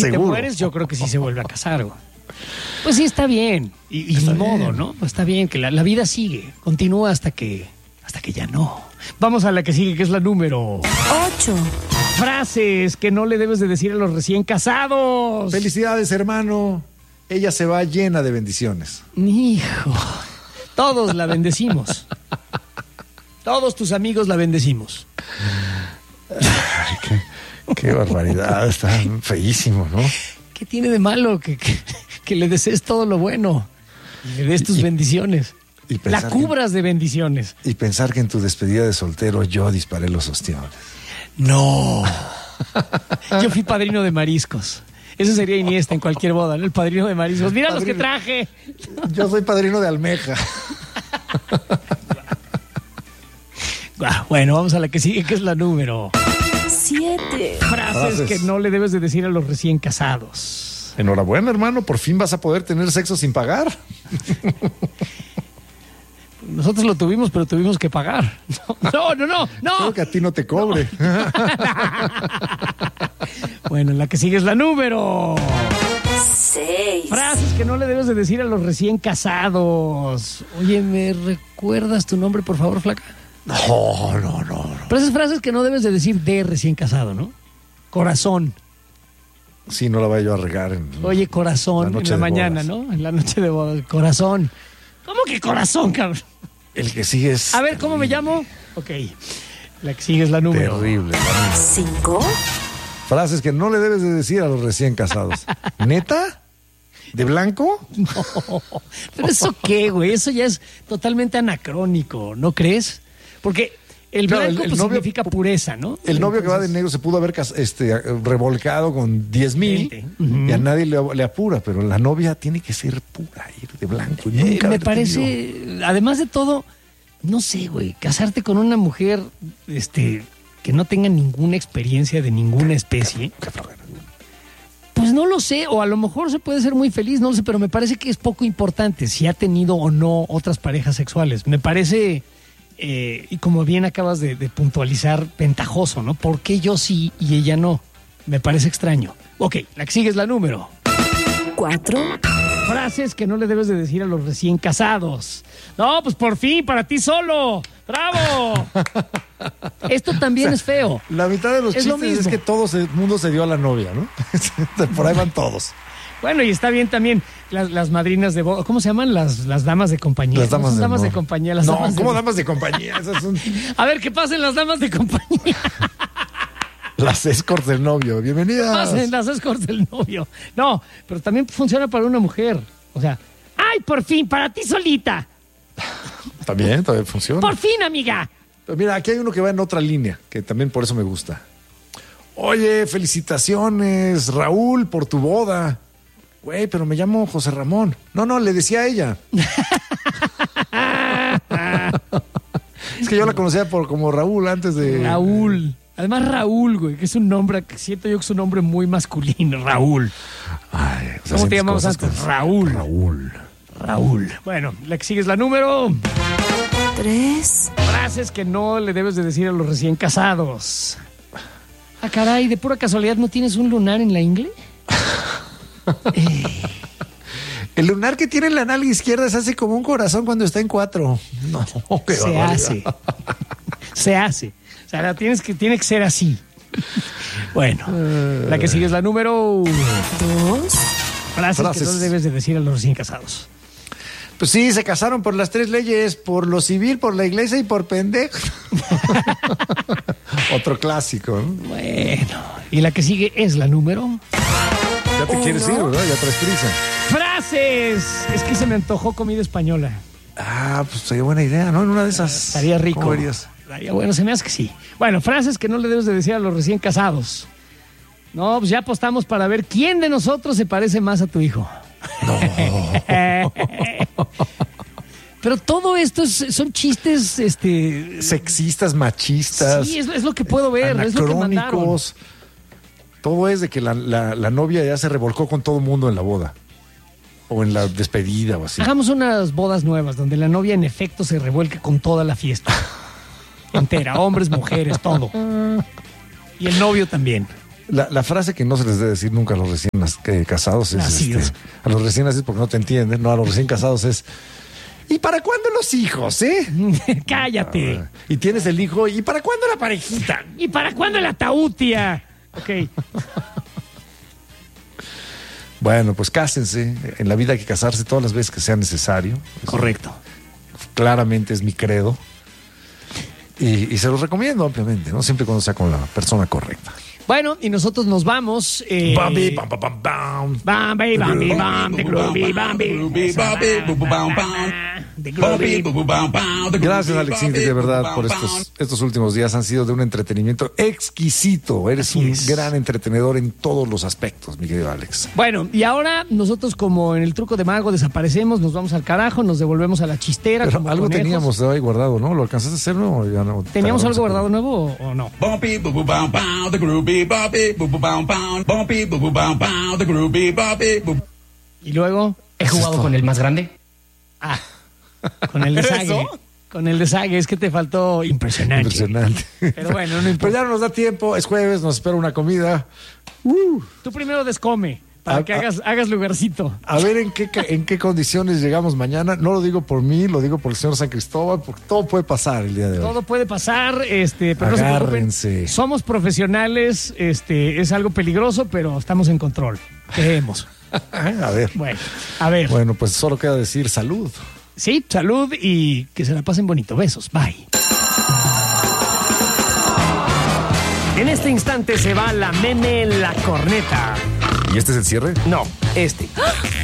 si Seguro. te mueres, yo creo que sí se vuelve a casar, güey. Pues sí, está bien. Y ni modo, ¿no? Pues está bien, que la vida sigue. Continúa hasta que ya no. Vamos a la que sigue, que es la número 8. Frases que no le debes de decir a los recién casados. Felicidades, hermano. Ella se va llena de bendiciones. Hijo, todos la bendecimos. Todos tus amigos la bendecimos. Ay, qué barbaridad. Está feísimo, ¿no? ¿Qué tiene de malo que le desees todo lo bueno y le des tus bendiciones? y La cubras de bendiciones. Y pensar que en tu despedida de soltero yo disparé los ostiones. No. Yo fui padrino de mariscos. Eso sería Iniesta en cualquier boda, ¿no? El padrino de mariscos. Mira los que traje. Yo soy padrino de almeja. Bueno, vamos a la que sigue, que es la número 7. Frases que no le debes de decir a los recién casados. Enhorabuena, hermano. Por fin vas a poder tener sexo sin pagar. Nosotros lo tuvimos, pero tuvimos que pagar. No. Creo que a ti no te cobre. Bueno, la que sigue es la número 6. Frases que no le debes de decir a los recién casados. Oye, ¿me recuerdas tu nombre, por favor, flaca? No. Pero esas frases que no debes de decir de recién casado, ¿no? Corazón. Sí, no la vaya yo a regar. Oye, corazón, en la mañana, bodas. ¿no? En la noche de bodas. Corazón. ¿Cómo que corazón, cabrón? El que sigue es... A ver, ¿cómo me llamo? Ok. La que sigue es la número Terrible. 5. Frases que no le debes de decir a los recién casados. ¿Neta? ¿De blanco? No. Pero ¿eso qué, güey? Eso ya es totalmente anacrónico, ¿no crees? Porque el Claro, blanco el pues, novio- significa pureza, ¿no? El novio que va de negro se pudo haber revolcado con 10,000 y a nadie le apura, pero la novia tiene que ser pura, ir de blanco. Nunca Me haber parece, además de todo, no sé, güey, casarte con una mujer que no tenga ninguna experiencia de ninguna especie, pues no lo sé, o a lo mejor se puede ser muy feliz, no lo sé, pero me parece que es poco importante si ha tenido o no otras parejas sexuales. Me parece, y como bien acabas de puntualizar, ventajoso, ¿no? ¿Por qué yo sí y ella no? Me parece extraño. Ok, la que sigue es la número 4. Frases que no le debes de decir a los recién casados. No, pues por fin, para ti solo. ¡Bravo! Esto también es feo. La mitad de los Es lo chistes es mismo. que todo el mundo se dio a la novia, ¿no? Por ahí van todos. Bueno, y está bien también las madrinas de boda. ¿Cómo se llaman? Las damas de compañía. Las damas, No son damas de amor. compañía. Las no, damas ¿cómo de... damas de compañía? Esas son A ver, ¿qué pasen las damas de compañía? las escorts del novio. Bienvenidas. Pasen las escorts del novio. No, pero también funciona para una mujer. O sea, ¡ay, por fin, para ti solita! También funciona. ¡Por fin, amiga! Pero mira, aquí hay uno que va en otra línea, que también por eso me gusta. Oye, felicitaciones, Raúl, por tu boda. Güey, pero me llamo José Ramón. No, le decía a ella. Es que yo la conocía como Raúl antes de... Raúl. Además, Raúl, güey, que es un nombre que siento yo que es un nombre muy masculino. Raúl. Ay, o sea, ¿Cómo te siempre llamamos cosas antes? con- Raúl. Raúl. Bueno, la que sigue es la número 3. Frases que no le debes de decir a los recién casados. Ah, caray, de pura casualidad, ¿no tienes un lunar en la ingle? El lunar que tiene en la nalga izquierda se hace como un corazón cuando está en 4. No, qué Se barbaridad. hace. Se hace. O sea, tiene que ser así. Bueno, la que sigue es la número 2. Frases que Frases. no le debes de decir a los recién casados. Pues sí, se casaron por las 3 leyes, por lo civil, por la iglesia y por pendejo. Otro clásico, ¿no? Bueno, y la que sigue es la número Ya te quieres ir, ¿verdad? Ya traes prisa. Frases. Es que se me antojó comida española. Ah, pues sería buena idea, ¿no? En una de esas. Estaría rico. ¿Cómo verías? Estaría bueno, se me hace que sí. Bueno, frases que no le debes de decir a los recién casados. No, pues ya apostamos para ver quién de nosotros se parece más a tu hijo. Pero todo esto son chistes, Sexistas, machistas. sí, es lo que puedo ver, es lo que mandaron. Anacrónicos. Todo es de que la novia ya se revolcó con todo el mundo en la boda. O en la despedida o así. Hagamos unas bodas nuevas donde la novia en efecto se revuelque con toda la fiesta. Entera, hombres, mujeres, todo. Y el novio también. La frase que no se les debe decir nunca a los recién casados es Nacidos. a los recién nacidos porque no te entienden, no, a los recién casados es ¿y para cuándo los hijos, Cállate. Y tienes el hijo, ¿y para cuándo la parejita? ¿Y para cuándo el ataúd, tía? Ok. Bueno, pues cásense, en la vida hay que casarse todas las veces que sea necesario. Correcto. Claramente es mi credo. Y se los recomiendo ampliamente, ¿no? Siempre cuando sea con la persona correcta. Bueno, y nosotros nos vamos. Bambi, bam, bam, bam, bam. Bambi, Bambi, Bam, the Groovy, Bambi. The Groovy. Gracias, Alex Intec, de verdad, por estos últimos días. Han sido de un entretenimiento exquisito. Eres Así un es. gran entretenedor en todos los aspectos, mi querido Alex. Bueno, y ahora nosotros, como en el truco de mago, desaparecemos, nos vamos al carajo, nos devolvemos a la chistera. Pero como algo conejos. teníamos ahí guardado, ¿no? ¿Lo alcanzaste a hacer, no? ¿O ya no? ¿Teníamos algo Te guardado nuevo o no? Bumpy boo boo bow bow, the groovy bumpy boo boo bow bow, bumpy boo boo bow bow, the groovy bumpy boo. Y luego, He jugado con el más grande. con el desague. ¿Eso? Con el desague, es que te faltó impresionante. Impresionante. Pero bueno, no Pero importa. ya no nos da tiempo, es jueves, nos espera una comida. Tú primero descome, para que hagas lugarcito. A ver en qué condiciones llegamos mañana. No lo digo por mí, lo digo por el señor San Cristóbal, porque todo puede pasar el día de hoy. Todo puede pasar, pero no se preocupen. Agárrense. Somos profesionales, es algo peligroso, pero estamos en control. Creemos. A ver. Bueno, a ver. Bueno, pues solo queda decir salud. Sí, salud y que se la pasen bonito. Besos. Bye. En este instante se va la meme la corneta. ¿Y este es el cierre? No, este.